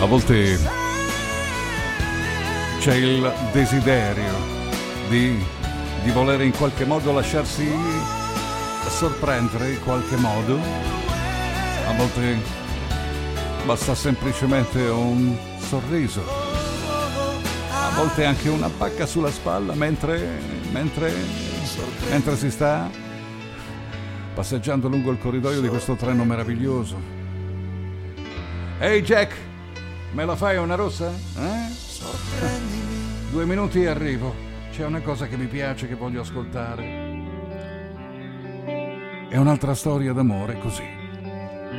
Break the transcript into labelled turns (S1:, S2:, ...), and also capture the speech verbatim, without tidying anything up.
S1: A volte c'è il desiderio di, di voler in qualche modo lasciarsi sorprendere in qualche modo. A volte basta semplicemente un sorriso, a volte anche una pacca sulla spalla mentre, mentre, mentre si sta passeggiando lungo il corridoio di questo treno meraviglioso. Ehi Jack, me la fai una rossa? Eh? Due minuti e arrivo. C'è una cosa che mi piace, che voglio ascoltare. È un'altra storia d'amore così.